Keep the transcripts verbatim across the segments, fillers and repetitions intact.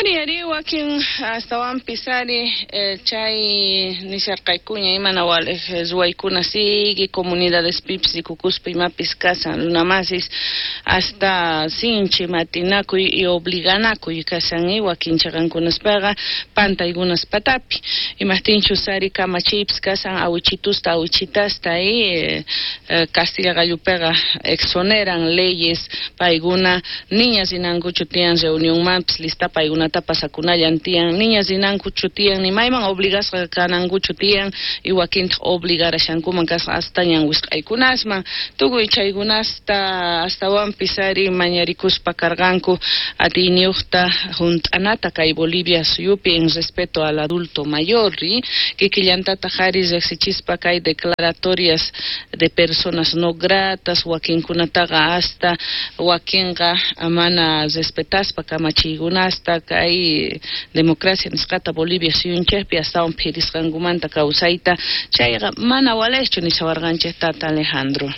Maniari wakin astawan pisari chay nisarqaykuña imanawal zuwaykuna sigi comunidades pips y kukuspa imapis kasan lunamasis hasta sinchi matinakuy y obliganakuy kasan i wakin chaqankunaspaqa pantaykunas patapi imastinchu sari kama chips kasan awichitusta awichitasta i Castilla Gallupega exoneran leyes payguna niñas inankuchu tiyan reunión maps lista payguna tapasakunayan tiyan niñas inankuchu tiyan ni mayman obligas kanankuchu tiyan y wakin obligara shankuman kas hasta ñan wisqaykunasman tukuy chaykunasta hasta wan pisari mañarikuspa karganku atiniuqta junt'anata kay Bolivia suyupi en respeto al adulto mayor y kikillantata haris exichispa kay declaratorias de personas no gratas wakinkunataqa hasta wakinqa amana respetaspa kamachiykunasta kay democracia nisqata Bolivia suyunchaypi hasta un pirisqankumanta kawsayta chayqa mana waleschu nisawarqanchik tata Alejandro.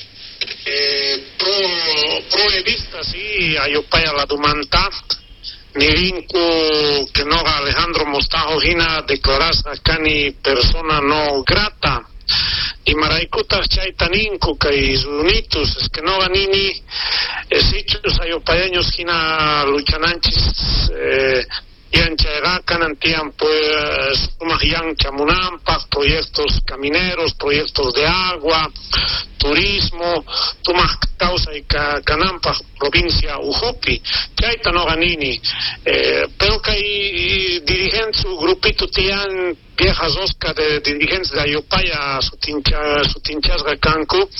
Eh, pro proevista sí ayupaya la dumanta nirinku que no Alejandro Mostajo hina declaras acani persona no grata y maraikutas chaitaninku kay unitus es que no ganini esichus ayupayeños hina luchananchis eh, yanchayga kanantian pues sumajian chamunampas proyectos camineros proyectos de agua turismo tumas causa y canampa provincia Ujupi chaita no ganini eh, pero que hay dirigentes su grupito tian viejas osca de dirigentes de Ayopaya su tincha su tinchas gacanco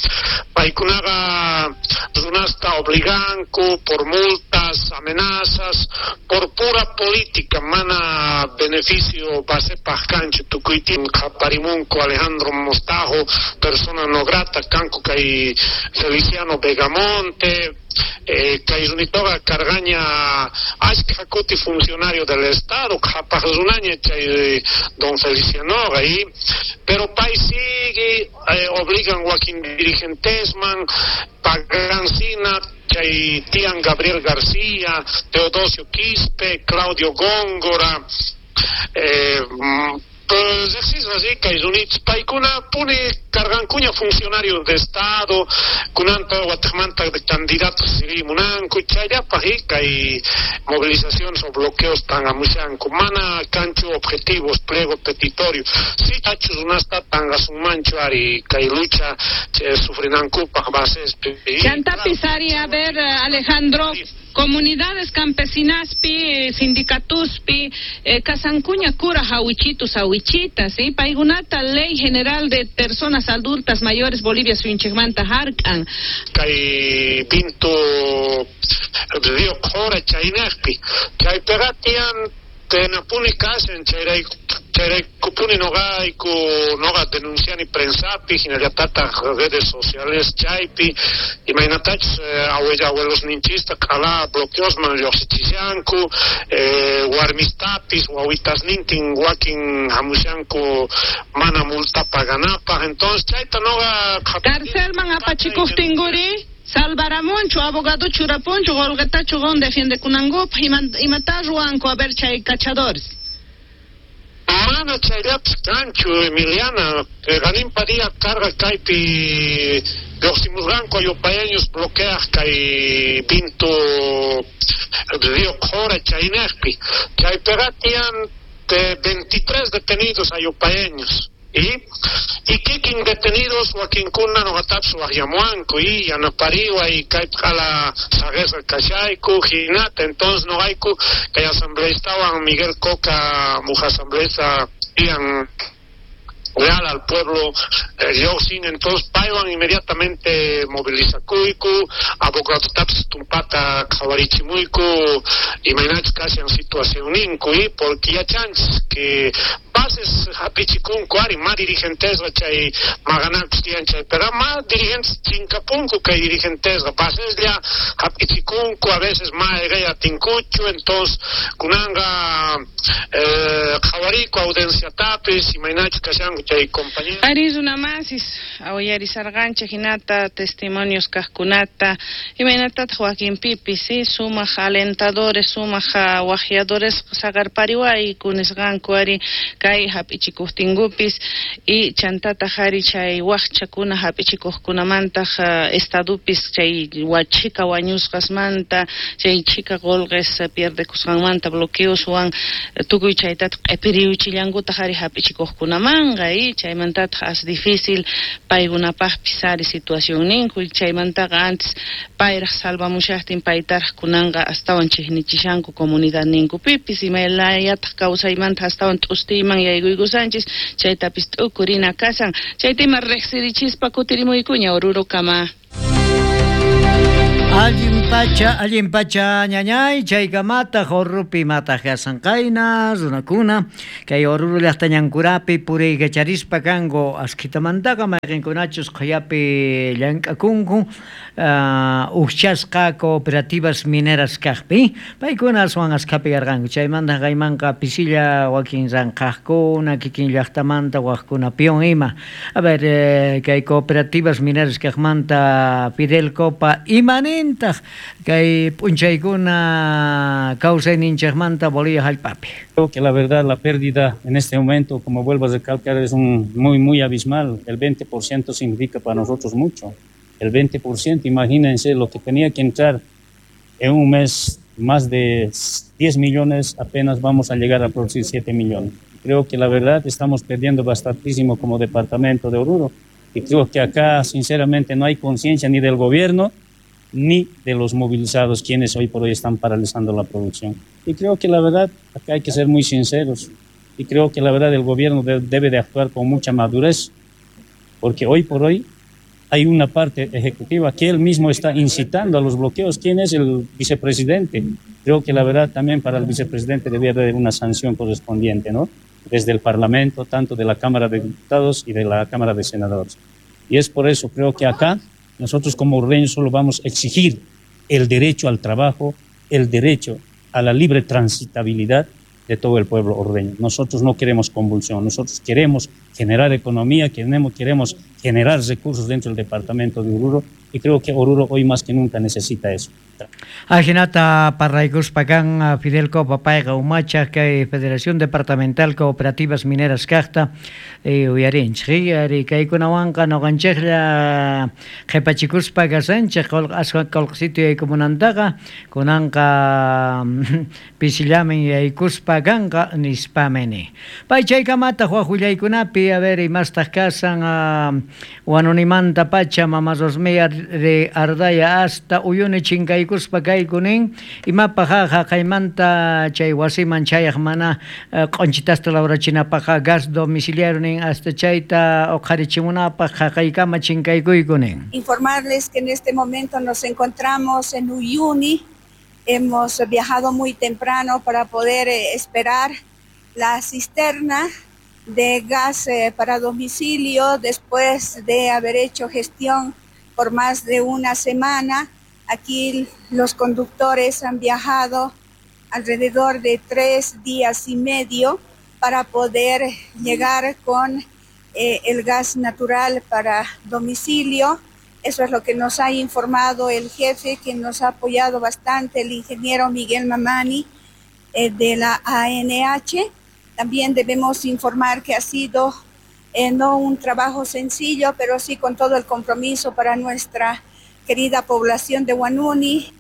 paikunaga runasta obliganco por multas amenazas por pura política mana beneficio base pascancho tucuitin caparimunco Alejandro Mostajo persona no grata canco que Feliciano Vegamonte eh, Kairunitoga Cargaña Ashkakuti funcionario del Estado Kapazunanya chay don Feliciano ahí pero país sigue eh, obligan Joaquín dirigentesman Pagancina chay Tian Gabriel García Teodosio Quispe Claudio Góngora eh, pues existe así que es un paikuna pone cargan cuña funcionarios de Estado kunanta guatemanta de candidatos civil munan kuchaya pajica y movilizaciones o bloqueos tan amusan kumana cancho objetivos pliego petitorio si tachos una está tan asumancho ari kai lucha sufrinan culpa bases canta pisari a ver Alejandro comunidades campesinaspi, sindicatuspi, eh, casancuña cura hawichitus hawichitas, ¿sí? Paigunata ley general de personas adultas mayores Bolivia suinchegmanta harkan. Kai pinto dio jora chainaspi, kai pegatian tenapuni kasen chairai chairai kupuni nogai ku noga denunciani prensapi hinariatata redes sociales chaipi imainatach abuela abuelos ninchista kala bloqueos manliosichanku eh warmistapis wawitas nintin wakin hamushanku mana multa paganapa entonces chaita noga Carcelman apachikuftinguri Salvaramoncho, abogado Churaponcho, Golgata Chugón defiende Kunangop, y Mataruanco, a ver, chay cachadores. Mana chaylaps cancho, Emiliana, que ganin paría carga caipi, Yoximuzganco, Yopaeños, bloqueas, cay pinto, río Jora, chaynespi, chay pegatian de veintitrés detenidos ayopaeños. y y kikin detenidos Joaquín Cuna no gatapsu ayamuanco y anapariwa y caipala sagesa cachaico jinata entonces no hay que asambleísta Miguel Coca mujer asambleísta ian leal al pueblo eh, yo sin entonces paiwan inmediatamente moviliza cuico abogado taps tumpata kawarichimuico y mainach casi en situación inco y porque ya chance que bases hapichikun kuari más dirigentes chay maganak tian chay pero más dirigentes chinkapunku que dirigentes bases ya hapichikun a veces más ega tinkuchu entonces kunanga eh khawariku audiencia tapis y mainach kashangu chay compañero Arizona masis awyari sargancha hinata testimonios kaskunata y mainata Joaquín Pipi sí suma alentadores suma wajiadores sagar pariwai kunisgan kuari kai hapichikustingupis y chantata hari chay wachakuna hapichikukunamanta estadupis chay wachika wañusqas manta chay chica golgues pierde kusqanmanta bloqueos wan tukuy chaytat q'ipiriuchillankuta hari hapichikukunamanga y chaymantata as difícil paygunapaq pisari situación ninku chaymantaqa antes payraq salvamushaqtin paytaraq kunanga astawan chihnichishanku comunidad ninku pipis imaylayataq kawsaymanta astawan t'ustiyman yaykuykusanchis chaytapis t'ukurina kasan chaytima riqsirichispa kutirimuykuña Oruro kama Allimpacha, allimpacha, ñañay, chaykamata, jorrupi mata jasankaina, runakuna, kay oruru llaqtañankurapi puri gacharispa kango askhitamantaqa mayqinkunachus qayapi llankakunku, uh, uchasqa cooperativas mineras kaqpi, paykuna aswan askapi yarqanku, chaymanta qaymanqa pisilla wakin ranqaqkuna, kikin llaqtamanta waqkuna pion ima. A ver, eh, kay cooperativas mineras kaqmanta Fidel Copa imani kay punchaykuna kawsayninchaqmanta Bolivia hallpapi. Creo que la verdad la pérdida en este momento, como vuelvo a recalcar, es un muy muy abismal. El veinte por ciento significa para nosotros mucho. El veinte por ciento, imagínense lo que tenía que entrar en un mes, más de diez millones, apenas vamos a llegar a producir siete millones. Creo que la verdad estamos perdiendo bastantísimo como departamento de Oruro y creo que acá sinceramente no hay conciencia ni del gobierno ni de los movilizados, quienes hoy por hoy están paralizando la producción. Y creo que la verdad, acá hay que ser muy sinceros, y creo que la verdad el gobierno de, debe de actuar con mucha madurez, porque hoy por hoy hay una parte ejecutiva que él mismo está incitando a los bloqueos. ¿Quién es el vicepresidente? Creo que la verdad también para el vicepresidente debía haber una sanción correspondiente, ¿no? Desde el Parlamento, tanto de la Cámara de Diputados y de la Cámara de Senadores. Y es por eso, creo que acá nosotros como ordeños solo vamos a exigir el derecho al trabajo, el derecho a la libre transitabilidad de todo el pueblo ordeño. Nosotros no queremos convulsión, nosotros queremos generar economía, queremos, queremos generar recursos dentro del departamento de Oruro y creo que Oruro hoy más que nunca necesita eso. Ajinata Parraykuspakan Fidel Copa Paiga Umacha kay Federación Departamental Cooperativas Mineras Kaqta uyarinchik ari kaykunawanqa noqanchiklla qhipachikuspa kasanchik asqa qolqsitio yaykumunantaqa kunanqa pisillamin yaykuspa kanqa nispameni pay chaykamata huaqullaykunapi a ver imastaq kasan wanunimanta pacha mama Rosmeya de Ardaya hasta uyuni chinkaykuspa kaykunin imapaqa qaymanta chay wasiman chayaq mana q'unchitasta lawrachinapaq gas domiciliario nin hasta chayta oqharichimunapaq qaykama chinkaykuykunin. Informarles que en este momento nos encontramos en Uyuni. Hemos viajado muy temprano para poder eh, esperar la cisterna de gas eh, para domicilio después de haber hecho gestión por más de una semana. Aquí los conductores han viajado alrededor de tres días y medio para poder llegar con eh, el gas natural para domicilio. Eso es lo que nos ha informado el jefe, quien nos ha apoyado bastante, el ingeniero Miguel Mamani eh, de la A N H. También debemos informar que ha sido eh, no un trabajo sencillo, pero sí con todo el compromiso para nuestra querida población de Huanuni.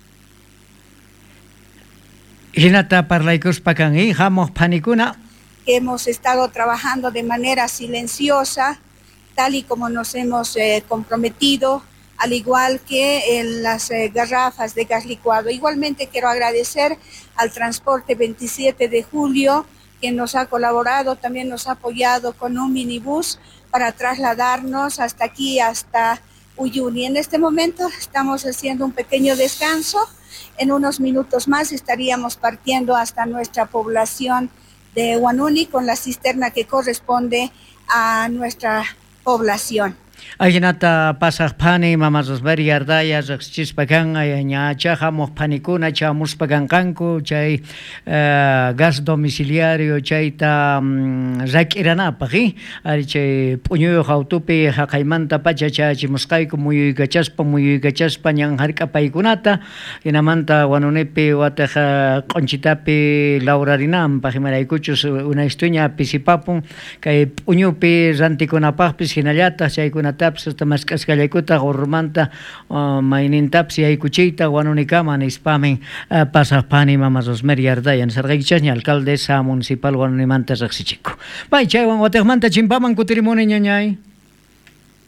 Hinata parlaykuspakan y hamos panikuna. Hemos estado trabajando de manera silenciosa, tal y como nos hemos eh, comprometido, al igual que en las eh, garrafas de gas licuado. Igualmente quiero agradecer al Transporte veintisiete de julio, que nos ha colaborado, también nos ha apoyado con un minibús para trasladarnos hasta aquí, hasta Uyuni. En este momento estamos haciendo un pequeño descanso. En unos minutos más estaríamos partiendo hasta nuestra población de Huanuni con la cisterna que corresponde a nuestra población. Ayenata pasaqpani mamasosberi ardaya riqsichispakan ñacha hamuqpanikuna chamuspakanqanku chay uh, gas domiciliario chayta um, rak'iranapaq ari chay p'uñuyuq autopi haqaymanta pacha chachimusqayku muyuykachaspa muyuykachaspa ñan hark'apaykunata hinamanta Huanunipi wataq q'unchitapi lawrarinanpaq imaraykuchus una historia pisipapun kay p'uñupi rantikunapaqpis hinallataq chaykunata hasta más cascallaikuta gormanta mainintapsi aykuchita Huanunikama nispamin pasaqpani mamas Rosemary Ardayan sarqaykichasña alcaldesa municipal Huanunimanta riqsichiku. Bay chaywan wataqmanta chimpaman kutirimuni ñañay.